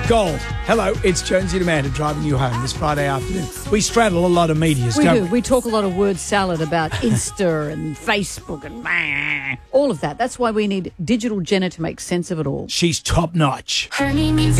Gold. Hello, it's Jonesy and Amanda driving you home this Friday afternoon. We straddle a lot of medias, don't we? We talk a lot of word salad about Insta and Facebook and all of that. That's why we need Digital Jenna to make sense of it all. She's top notch.